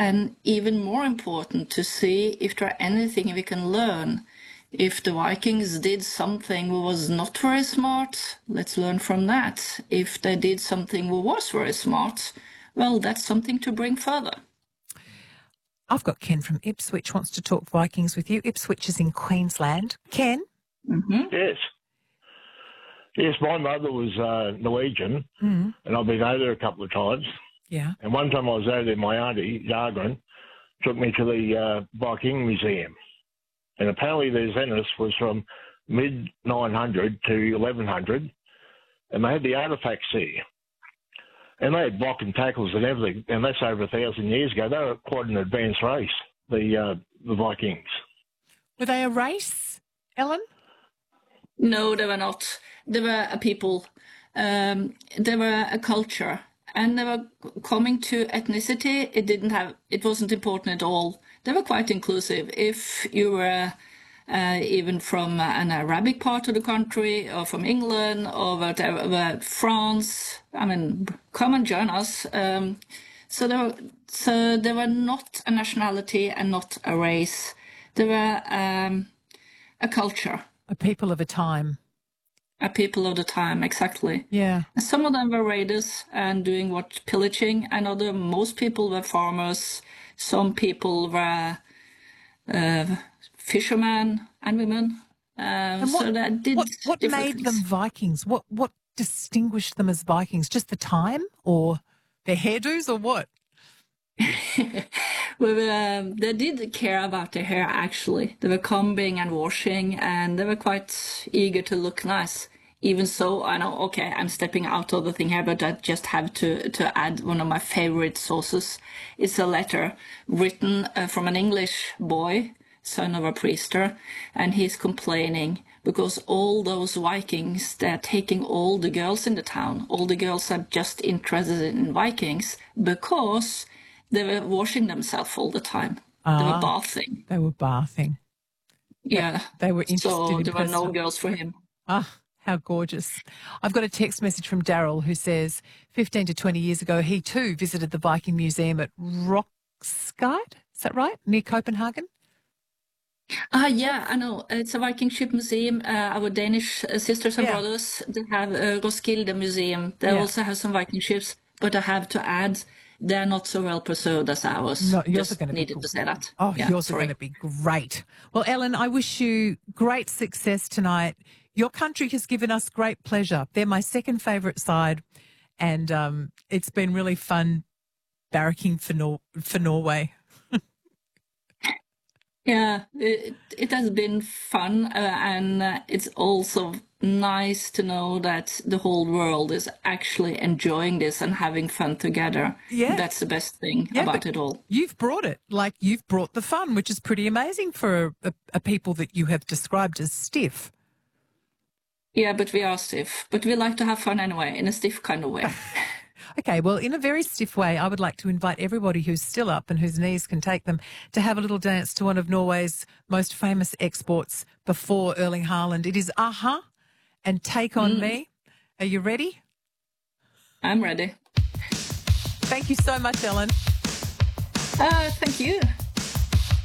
and even more important to see if there are anything we can learn. If the Vikings did something who was not very smart, let's learn from that. If they did something who was very smart, well, that's something to bring further. I've got Ken from Ipswich wants to talk Vikings with you. Ipswich is in Queensland. Ken? Mm-hmm. Yes. Yes, my mother was Norwegian, and I've been over there a couple of times. Yeah. And one time I was over there, my auntie, Jargren, took me to the Viking Museum. And apparently their zenith was from mid-900 to 1100, and they had the artefacts there. And they had block and tackles and everything, and that's over 1,000 years ago. They were quite an advanced race, the Vikings. Were they a race, Ellen? No, they were not. They were a people. They were a culture. And they were coming to ethnicity. It wasn't important at all. They were quite inclusive. If you were even from an Arabic part of the country, or from England, or whatever, France, I mean, come and join us. So they were not a nationality and not a race. They were a culture. A people of a time. A people of the time, exactly. Yeah. Some of them were raiders and doing pillaging, and most people were farmers. Some people were fishermen and women. What made them Vikings? What distinguished them as Vikings? Just the time, or their hairdos, or what? Well, they did care about their hair, actually. They were combing and washing, and they were quite eager to look nice. Even so, I know, okay, I'm stepping out of the thing here, but I just have to add one of my favorite sources. It's a letter written from an English boy, son of a priester, and he's complaining because all those Vikings, they're taking all the girls in the town. All the girls are just interested in Vikings because they were washing themselves all the time. They were bathing. They were bathing. Yeah. They were interested so in there were no girls for him. How gorgeous. I've got a text message from Daryl who says 15 to 20 years ago, he too visited the Viking Museum at Roskilde. Is that right? Near Copenhagen? Yeah, I know. It's a Viking ship museum. Our Danish sisters and brothers, they have a Roskilde Museum. They also have some Viking ships, but I have to add, they're not so well preserved as ours. No, yours Just are going to needed to say that. Oh, yours are going to be great. Well, Ellen, I wish you great success tonight. Your country has given us great pleasure. They're my second favourite side, and it's been really fun barracking for Norway. Yeah, it has been fun, and it's also nice to know that the whole world is actually enjoying this and having fun together. Yeah. That's the best thing about it all. You've brought it. Like, you've brought the fun, which is pretty amazing for a people that you have described as stiff. Yeah, but we are stiff. But we like to have fun anyway, in a stiff kind of way. Okay, well, in a very stiff way, I would like to invite everybody who's still up and whose knees can take them to have a little dance to one of Norway's most famous exports before Erling Haaland. It is Aha and Take On Me. Are you ready? I'm ready. Thank you so much, Ellen. Thank you.